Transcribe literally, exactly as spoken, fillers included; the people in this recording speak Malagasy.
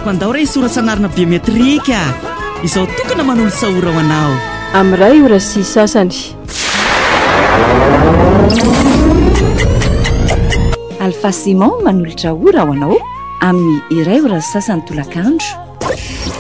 Mandao ray soratsanarina biometrika izao tokana manolotra ora ho anao amin'ray ora sy sasany. Alpha Simon manolotra ora ho anao amin'ny iray ora sy sasany tolakandro.